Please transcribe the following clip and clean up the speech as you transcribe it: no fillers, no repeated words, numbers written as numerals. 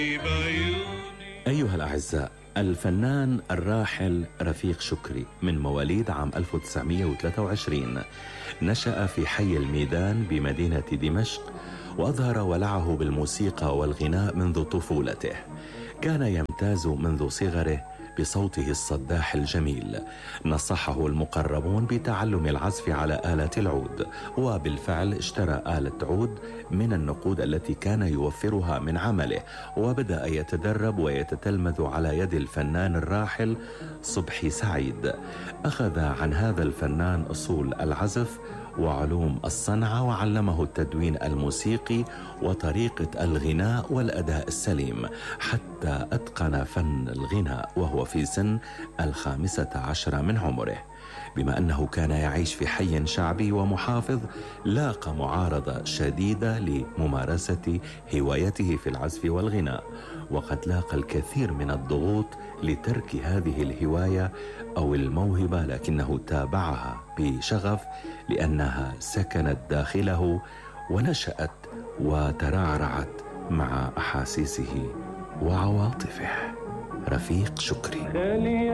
أيها الأعزاء، الفنان الراحل رفيق شكري من مواليد عام 1923 نشأ في حي الميدان بمدينة دمشق، وأظهر ولعه بالموسيقى والغناء منذ طفولته. كان يمتاز منذ صغره بصوته الصداح الجميل. نصحه المقربون بتعلم العزف على آلة العود، وبالفعل اشترى آلة عود من النقود التي كان يوفرها من عمله، وبدأ يتدرب ويتتلمذ على يد الفنان الراحل صبحي سعيد. أخذ عن هذا الفنان أصول العزف وعلوم الصنعة، وعلمه التدوين الموسيقي وطريقة الغناء والأداء السليم، حتى أتقن فن الغناء وهو في سن 15 من عمره. بما أنه كان يعيش في حي شعبي ومحافظ، لاقى معارضة شديدة لممارسة هوايته في العزف والغناء، وقد لاقى الكثير من الضغوط لترك هذه الهواية أو الموهبة، لكنه تابعها بشغف لأنها سكنت داخله ونشأت وترعرعت مع أحاسيسه وعواطفه. رفيق شكري.